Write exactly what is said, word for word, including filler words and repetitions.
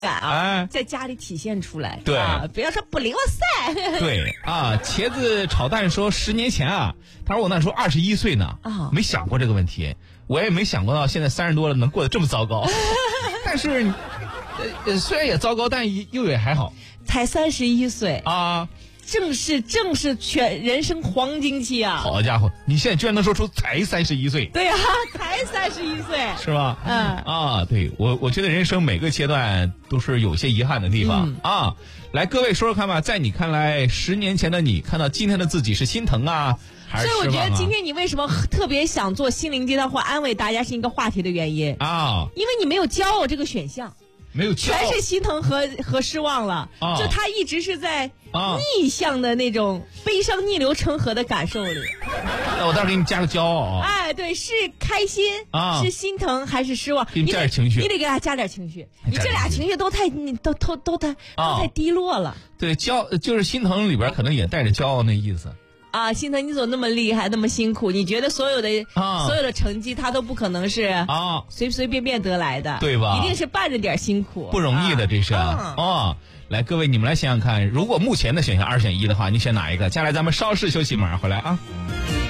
感啊， 哎， 在家里体现出来。 对， 啊，不要说不灵赛。 对啊，茄子炒蛋说十年前啊，他说我那时候二十一岁呢，啊，没想过这个问题，我也没想过到现在三十多了能过得这么糟糕。但是，呃，虽然也糟糕，但又也还好。 才三十一岁啊。 正是正是全人生黄金期啊！ 好家伙，你现在居然能说出才三十一岁？ 对呀、啊，才三十一岁， 是吧？ 嗯啊，对我我觉得人生每个阶段都是有些遗憾的地方、嗯、啊。来，各位说说看吧，在你看来，十年前的你看到今天的自己是心疼啊，还是失望啊？ 所以我觉得今天你为什么特别想做心灵鸡汤或安慰大家是一个话题的原因啊， 因为你没有骄傲这个选项。 没有全是心疼和和失望了、啊、就他一直是在逆向的那种悲伤逆流成河的感受里。 那我倒是给你加个骄傲啊！ 哎，对，是开心啊，是心疼还是失望？ 给你加点情绪， 你得给他加点情绪。你这俩情绪都太你都都都太、啊、都太低落了。 对，骄就是心疼里边可能也带着骄傲那意思。 啊，心疼你怎么那么厉害，那么辛苦？你觉得所有的、啊、所有的成绩，它都不可能是啊随随便便得来的， 对吧？ 一定是伴着点辛苦， 不容易的，这是啊。哦，来，各位你们来想想看，如果目前的选项二选一的话，你选哪一个？接下来咱们稍事休息，马上回来啊。